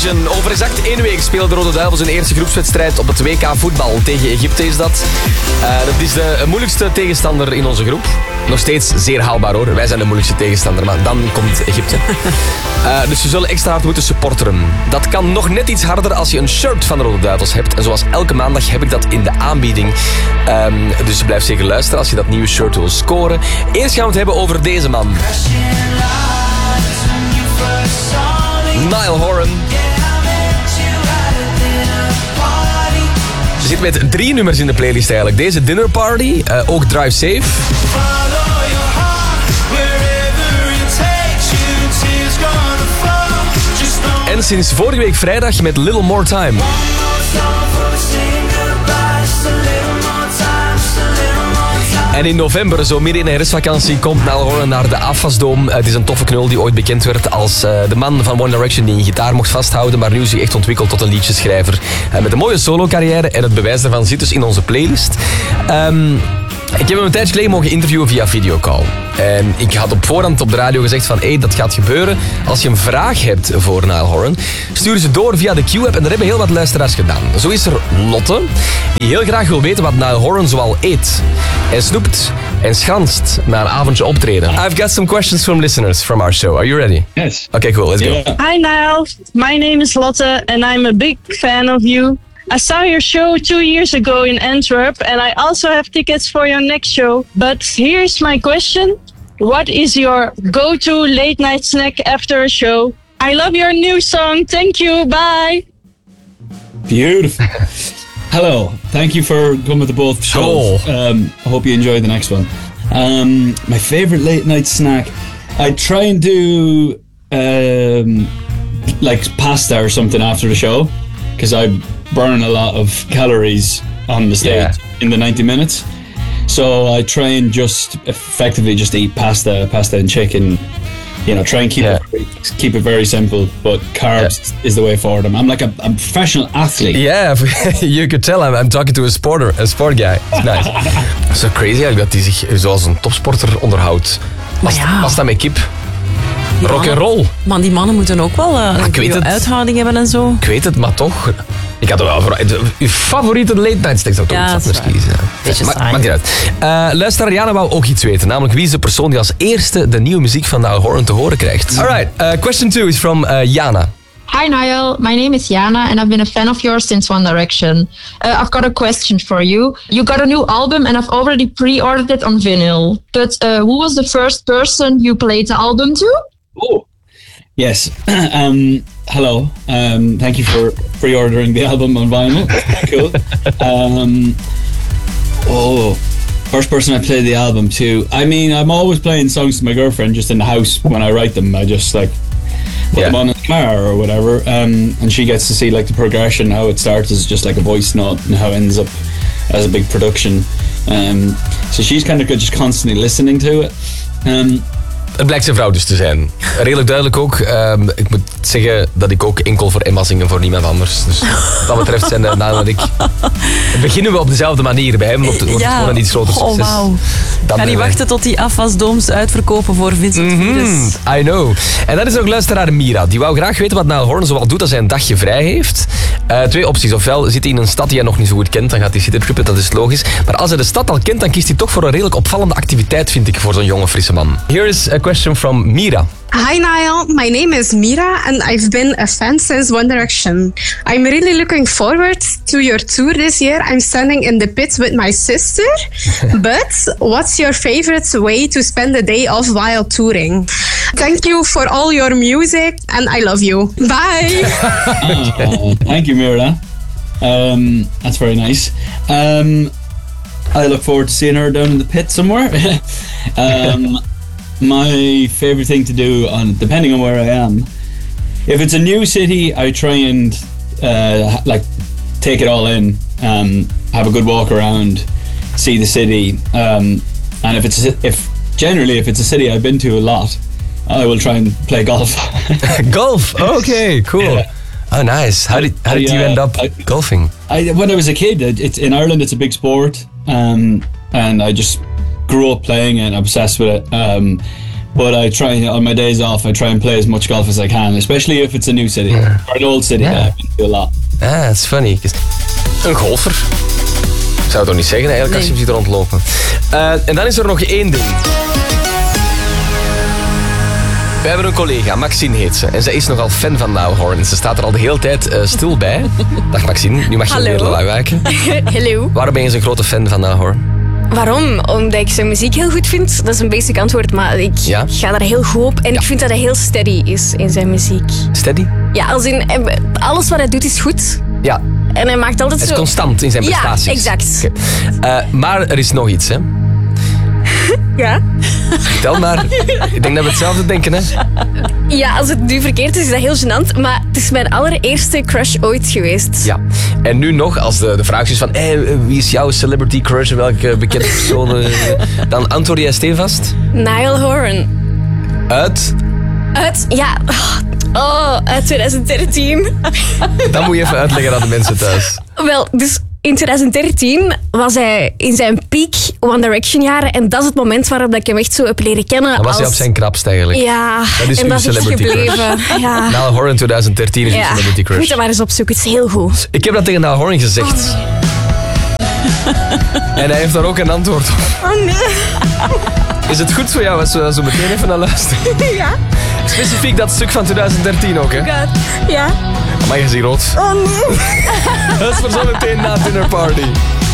Region. Over exact 1 week spelen de Rode Duivels hun eerste groepswedstrijd op het WK voetbal. Tegen Egypte is dat. Dat is de moeilijkste tegenstander in onze groep. Nog steeds zeer haalbaar hoor. Wij zijn de moeilijkste tegenstander, maar dan komt Egypte. Dus we zullen extra hard moeten supporteren. Dat kan nog net iets harder als je een shirt van de Rode Duivels hebt. En zoals elke maandag heb ik dat in de aanbieding. Dus blijf zeker luisteren als je dat nieuwe shirt wil scoren. Eerst gaan we het hebben over deze man. Niall Horan. Ze zit met 3 nummers in de playlist eigenlijk. Deze Dinner Party, ook Drive Safe. En sinds vorige week vrijdag met Little More Time. En in november, zo midden in de herfstvakantie, komt Niall Horan naar de Afasdome. Het is een toffe knul die ooit bekend werd als de man van One Direction die een gitaar mocht vasthouden, maar nu zich echt ontwikkeld tot een liedjeschrijver. Met een mooie solo-carrière en het bewijs daarvan zit dus in onze playlist. Ik heb hem een tijdje geleden mogen interviewen via videocall. En ik had op voorhand op de radio gezegd van hey, dat gaat gebeuren. Als je een vraag hebt voor Niall Horan, stuur ze door via de Q-app en daar hebben heel wat luisteraars gedaan. Zo is er Lotte, die heel graag wil weten wat Niall Horan zoal eet. En snoept en schanst na een avondje optreden. I've got some questions from listeners from our show. Are you ready? Yes. Okay, cool. Let's go. Hi Niall, my name is Lotte and I'm a big fan of you. I saw your show 2 years ago in Antwerp and I also have tickets for your next show. But here's my question. What is your go-to late night snack after a show? I love your new song. Thank you. Bye. Beautiful. Hello. Thank you for coming to both shows. I hope you enjoy the next one. My favorite late night snack. I try and do like pasta or something after the show because I burn a lot of calories on the stage in the 90 minutes. So I try and just effectively just eat pasta and chicken. You know, try and keep it very simple, but carbs is the way forward. I'm like a professional athlete. Yeah, you could tell I'm talking to a sport guy. It's nice. So crazy eigenlijk dat hij zich zoals een topsporter onderhoudt. Pasta met kip. Rock and roll. Maar die mannen moeten ook wel een uithouding hebben en zo. Ik weet het, maar toch. Ik had er wel voor. Uw favoriete late night snack zou toch iets anders kiezen. Maakt niet uit. Luisteraar Jana wou ook iets weten. Namelijk wie is de persoon die als eerste de nieuwe muziek van Niall Horan te horen krijgt. Alright, question 2 is from Jana. Hi Niall, my name is Jana and I've been a fan of yours since One Direction. I've got a question for you. You got a new album and I've already pre-ordered it on vinyl. But who was the first person you played the album to? Oh, yes. Hello. Thank you for pre-ordering the album on vinyl. Cool. First person I played the album to. I mean, I'm always playing songs to my girlfriend just in the house when I write them. I just like put them on in the car or whatever. And she gets to see like the progression, how it starts as just like a voice note and how it ends up as a big production. So she's kind of just constantly listening to it. Het blijkt zijn vrouw dus te zijn. Redelijk duidelijk ook. Ik moet zeggen dat ik ook enkel voor Emma zing en voor niemand anders. Dus wat dat betreft zijn Niall en ik... beginnen we op dezelfde manier. Bij hem wordt het gewoon een iets groter succes. Wauw. Ga niet wachten tot die afwasdooms uitverkopen voor Vincent Virus. I know. En dat is ook luisteraar Mira. Die wou graag weten wat Niall Horan zoal doet als hij een dagje vrij heeft. 2 opties. Ofwel zit hij in een stad die hij nog niet zo goed kent. Dan gaat hij citytrippen, dat is logisch. Maar als hij de stad al kent, dan kiest hij toch voor een redelijk opvallende activiteit, vind ik, voor zo'n jonge, frisse man. Here is a question from Mira. Hi Niall, my name is Mira and I've been a fan since One Direction. I'm really looking forward to your tour this year. I'm standing in the pit with my sister. But what's your favorite way to spend the day off while touring? Thank you for all your music and I love you. Bye! Thank you, Mira. That's very nice. I look forward to seeing her down in the pit somewhere. My favorite thing to do, depending on where I am, if it's a new city, I try and take it all in, have a good walk around, see the city, and if it's a city I've been to a lot, I will try and play golf. Golf? Okay, cool. Yeah. Oh, nice. How did you end up golfing? When I was a kid, in Ireland it's a big sport, and I just grew up playing and obsessed with it. But I try, on my days off, I try and play as much golf as I can, especially if it's a new city. Or an old city that I've been to a lot. Ah, dat is funny. Een golfer. Ik zou het toch niet zeggen eigenlijk als je hem ziet rondlopen. En dan is er nog één ding. We hebben een collega, Maxine heet ze. En zij is nogal fan van Niall. Ze staat er al de hele tijd stil bij. Dag Maxine, nu mag je weer luiwaken. Hallo. Waarom ben je zo'n grote fan van Niall? Waarom? Omdat ik zijn muziek heel goed vind. Dat is een basic antwoord, maar ik ga daar heel goed op. En ik vind dat hij heel steady is in zijn muziek. Steady? Ja, als in alles wat hij doet is goed. Ja. En hij maakt altijd Hij zo... is constant in zijn prestaties. Ja, exact. Okay. Maar er is nog iets, hè? Ja? Vertel maar. Ik denk dat we hetzelfde denken, hè? Ja, als het nu verkeerd is dat heel gênant. Maar het is mijn allereerste crush ooit geweest. Ja. En nu nog, als de vraag is van... wie is jouw celebrity crush? Welke bekende persoon? Dan antwoord jij stevast. Niall Horan. Uit? Ja... uit 2013. Dat moet je even uitleggen aan de mensen thuis. Wel, dus... In 2013 was hij in zijn peak One Direction jaren. En dat is het moment waarop ik hem echt zo heb leren kennen. Dan was hij op zijn krapst eigenlijk. Ja, dat is en uw dat is echt celebrity gebleven. crush. Ja. Niall Horan 2013 is uw celebrity crush. Moet je maar eens opzoeken, het is heel goed. Ik heb dat tegen Niall Horan gezegd. En hij heeft daar ook een antwoord op. Oh nee. Is het goed voor jou als we zo meteen even naar luisteren? Ja. Specifiek dat stuk van 2013 ook, hè? Oh God. Ja. Amai, je ziet rood. Oh nee. Dat is voor zo meteen na Dinner Party.